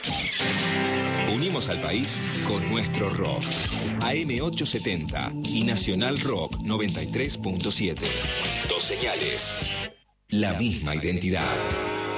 Unimos al país con nuestro rock. AM870 y Nacional Rock 93.7. Dos señales. La misma identidad.